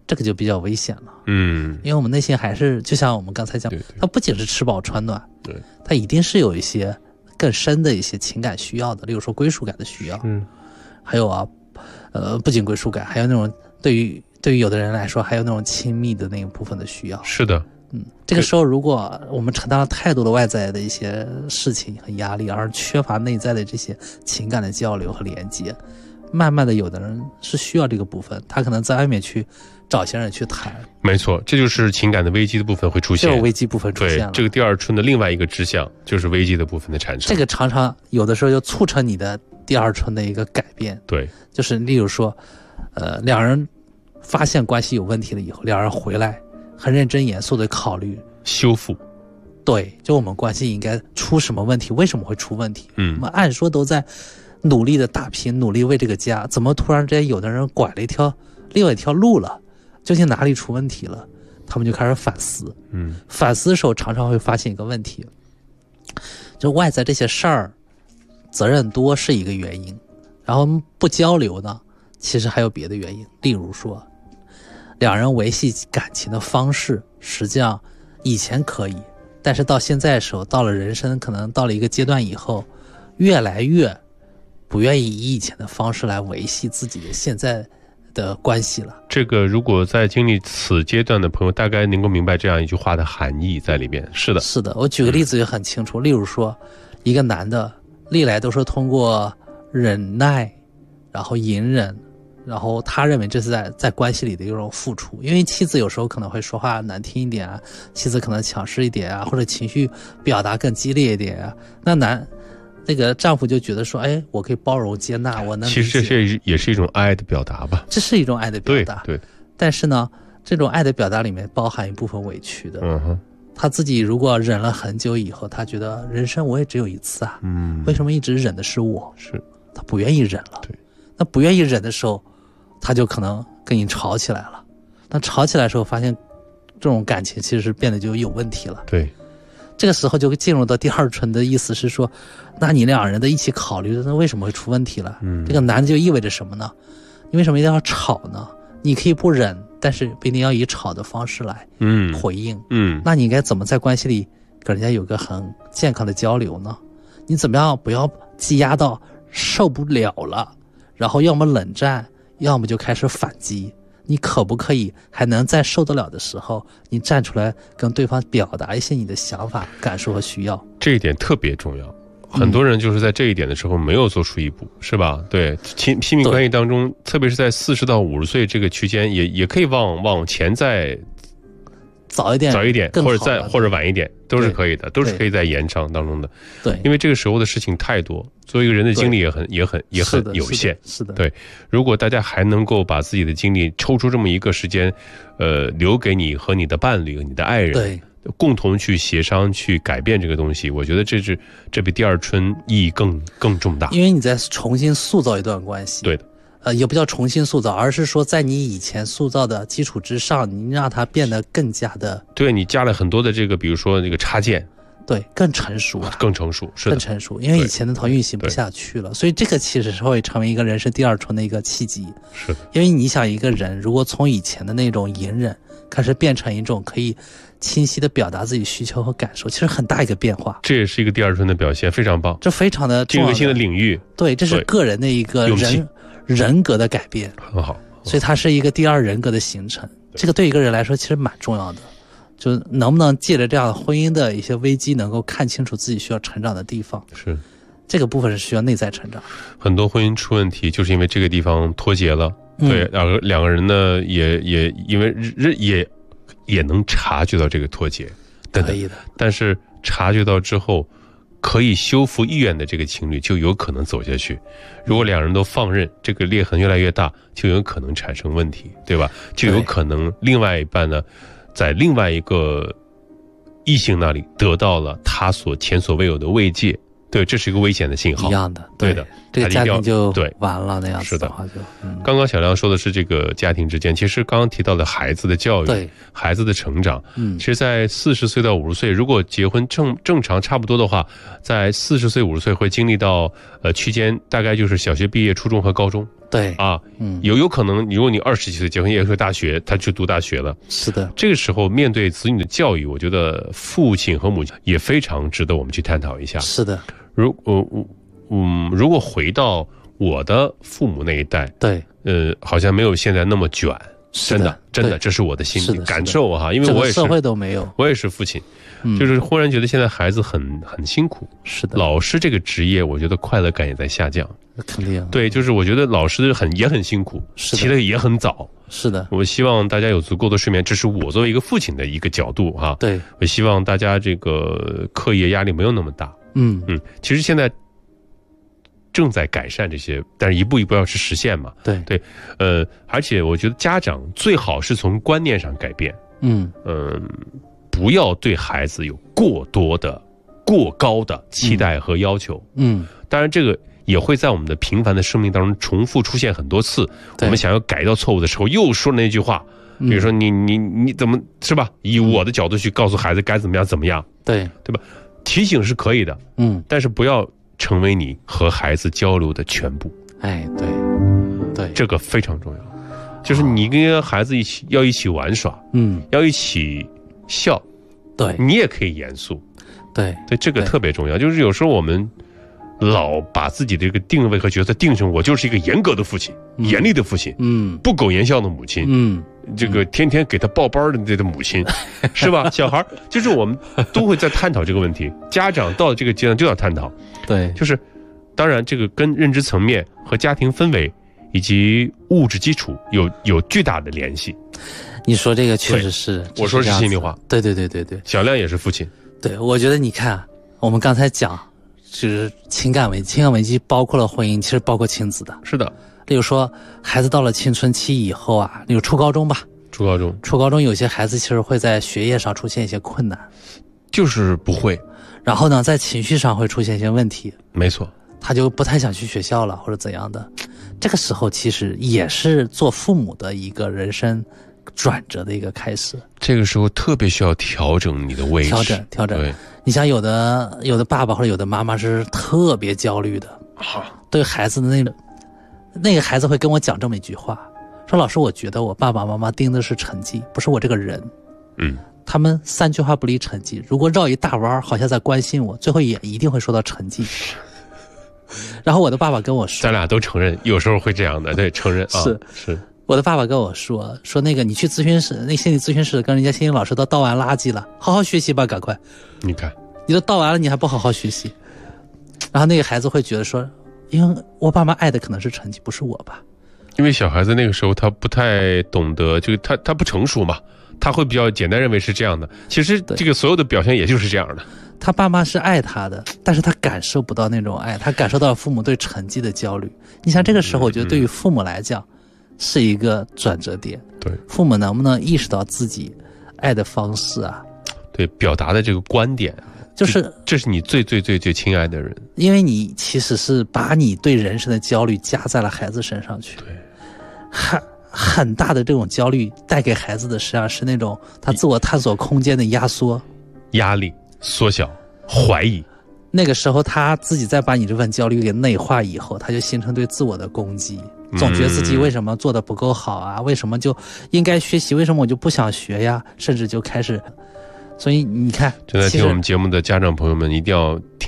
这个就比较危险了。 因为我们内心还是就像我们刚才讲，它不仅是吃饱穿暖，它一定是有一些更深的一些情感需要的，例如说归属感的需要。还有啊，不仅归属感，还有那种对于有的人来说，还有那种亲密的那一部分的需要。 是的。 这个时候如果我们承担了太多的外在的一些事情和压力，而缺乏内在的这些情感的交流和连接，慢慢的有的人是需要这个部分，他可能在外面去找些人去谈。 没错，这就是情感的危机的部分会出现， 这个危机部分出现了。 对，这个第二春的另外一个支项就是危机的部分的产生。 这个常常有的时候就促成你的第二春的一个改变。 对， 就是例如说两人发现关系有问题了以后，两人回来很认真严肃的考虑修复。 对，就我们关系应该出什么问题，为什么会出问题。我们按说都在努力的打拼，努力为这个家，怎么突然之间有的人拐了另外一条路了，究竟哪里出问题了？他们就开始反思。反思的时候常常会发现一个问题，就外在这些事儿责任多是一个原因，然后不交流呢其实还有别的原因。例如说两人维系感情的方式实际上以前可以，但是到现在的时候，到了人生可能到了一个阶段以后，越来越不愿意以以前的方式来维系自己的现在的关系了。 这个如果在经历此阶段的朋友大概能够明白这样一句话的含义在里面。是的， 是的，我举个例子就很清楚。例如说一个男的历来都是通过忍耐然后隐忍，然后他认为这是在关系里的一种付出。因为妻子有时候可能会说话难听一点啊，妻子可能强势一点啊，或者情绪表达更激烈一点啊，那个丈夫就觉得说，哎，我可以包容接纳，我能理解。 其实这也是一种爱的表达吧。 这是一种爱的表达。 对。 但是呢，这种爱的表达里面包含一部分委屈的。他自己如果忍了很久以后，他觉得人生我也只有一次啊。为什么一直忍的是我？ 是他不愿意忍了。 对。 那不愿意忍的时候，他就可能跟你吵起来了。那吵起来的时候，发现这种感情其实变得就有问题了。 对。 这个时候就进入到第二春的意思是说，那你两人的一起考虑，那为什么会出问题了？这个难就意味着什么呢？你为什么一定要吵呢？你可以不忍，但是不一定要以吵的方式来回应。那你应该怎么在关系里跟人家有个很健康的交流呢？你怎么样不要积压到受不了了，然后要么冷战，要么就开始反击。你可不可以还能在受得了的时候，你站出来跟对方表达一些你的想法、感受和需要？ 这一点特别重要。很多人就是在这一点的时候没有做出一步，是吧？对，亲密关系当中，特别是在40到50岁这个区间，也可以往前再早一点，或者晚一点，都是可以的，都是可以在延长当中的。 对， 因为这个时候的事情太多，作为一个人的精力也很有限。 是的， 对。如果大家还能够把自己的精力抽出这么一个时间，留给你和你的伴侣、你的爱人， 对， 共同去协商、去改变这个东西，我觉得这比第二春意义更重大。 因为你在重新塑造一段关系。 对的。 也不叫重新塑造，而是说在你以前塑造的基础之上，你让它变得更加的。 对，你加了很多的这个，比如说那个插件。 对，更成熟啊， 更成熟，是的， 更成熟，因为以前的它运行不下去了，所以这个其实是会成为一个人生第二春的一个契机。 是， 因为你想一个人如果从以前的那种隐忍开始变成一种可以清晰的表达自己需求和感受，其实很大一个变化。 这也是一个第二春的表现，非常棒， 这非常的重要， 进入一个新的领域。 对，这是个人的一个人格的改变， 很好， 所以它是一个第二人格的形成。这个对一个人来说其实蛮重要的。就能不能借着这样的婚姻的一些危机，能够看清楚自己需要成长的地方， 是这个部分是需要内在成长。很多婚姻出问题，就是因为这个地方脱节了。对，两个人呢，也因为也能察觉到这个脱节， 可以的。 但是察觉到之后，可以修复意愿的这个情侣就有可能走下去。如果两人都放任，这个裂痕越来越大，就有可能产生问题，对吧？就有可能另外一半呢，在另外一个异性那里得到了他前所未有的慰藉。对，这是一个危险的信号。 一样的， 对的， 这个家庭就完了那样子的话就。 刚刚小亮说的是这个家庭之间，其实刚刚提到的孩子的教育， 对孩子的成长，其实在40岁到50岁，如果结婚正常差不多的话，在40岁50岁会经历到区间，大概就是小学毕业、初中和高中。 对啊，有可能，如果你20几岁结婚，也是大学，他去读大学了。 是的， 这个时候面对子女的教育，我觉得父亲和母亲也非常值得我们去探讨一下。 是的， 如果回到我的父母那一代， 对， 好像没有现在那么卷。真的，这是我的心理感受哈，因为我也是社会都没有， 我也是父亲，就是忽然觉得现在孩子很辛苦。 是的， 老师这个职业，我觉得快乐感也在下降。 肯定， 对，就是我觉得老师也很辛苦，起得也很早。 是的， 我希望大家有足够的睡眠，这是我作为一个父亲的一个角度哈。 对， 我希望大家这个课业压力没有那么大。其实现在正在改善这些，但是一步一步要去实现嘛。 对， 而且我觉得家长最好是从观念上改变。不要对孩子有过高的期待和要求。当然这个也会在我们的平凡的生命当中重复出现很多次。我们想要改掉错误的时候，又说那句话，比如说你怎么是吧？以我的角度去告诉孩子该怎么样，对吧？提醒是可以的，但是不要成为你和孩子交流的全部。对，这个非常重要。就是你跟孩子一起玩耍，要一起笑，对，你也可以严肃，对，这个特别重要。就是有时候我们老把自己的这个定位和角色定成我就是一个严格的父亲，严厉的父亲，不苟言笑的母亲，这个天天给他报班的这个母亲，是吧？小孩就是我们都会在探讨这个问题，家长到了这个阶段就要探讨，对，就是当然这个跟认知层面和家庭氛围以及物质基础有巨大的联系。 你说这个确实是， 我说是心里话。 对， 小亮也是父亲。 对，我觉得你看，我们刚才讲，就是情感危机包括了婚姻，其实包括亲子的。 是的。 例如说，孩子到了青春期以后啊，例如初高中吧。初高中有些孩子其实会在学业上出现一些困难， 就是不会。 然后呢，在情绪上会出现一些问题。 没错。 他就不太想去学校了，或者怎样的。这个时候其实也是做父母的一个人生转折的一个开始。 这个时候特别需要调整你的位置。 调整。对，你像有的爸爸或者有的妈妈是特别焦虑的，对孩子的那个孩子会跟我讲这么一句话，说老师，我觉得我爸爸妈妈盯的是成绩，不是我这个人。他们3句话不离成绩，如果绕一大弯好像在关心我，最后也一定会说到成绩。然后我的爸爸跟我说， 咱俩都承认有时候会这样的。对，承认。是我的爸爸跟我说那个你去咨询室，那心理咨询室跟人家心理老师都倒完垃圾了，好好学习吧，赶快。 你看你都倒完了，你还不好好学习。然后那个孩子会觉得说，因为我爸妈爱的可能是成绩，不是我吧。 因为小孩子那个时候他不太懂得，就他不成熟嘛，他会比较简单认为是这样的。其实这个所有的表现也就是这样的。 他爸妈是爱他的，但是他感受不到那种爱，他感受到父母对成绩的焦虑。你像这个时候，我觉得对于父母来讲是一个转折点。 对， 父母能不能意识到自己爱的方式啊？ 对，表达的这个观点， 就是这是你最亲爱的人， 因为你其实是把你对人生的焦虑加在了孩子身上去。对，很大的这种焦虑带给孩子的实际上是那种他自我探索空间的压缩、 压力缩小、怀疑。 那个时候他自己再把你这份焦虑给内化以后，他就形成对自我的攻击，总觉得自己为什么做得不够好啊，为什么就应该学习，为什么我就不想学呀，甚至就开始。所以你看， 正在听我们节目的家长朋友们一定要听